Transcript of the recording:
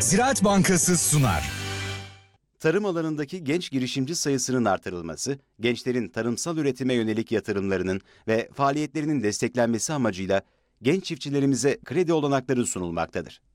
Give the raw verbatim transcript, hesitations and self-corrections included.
Ziraat Bankası sunar. Tarım alanındaki genç girişimci sayısının artırılması, gençlerin tarımsal üretime yönelik yatırımlarının ve faaliyetlerinin desteklenmesi amacıyla genç çiftçilerimize kredi olanakları sunulmaktadır.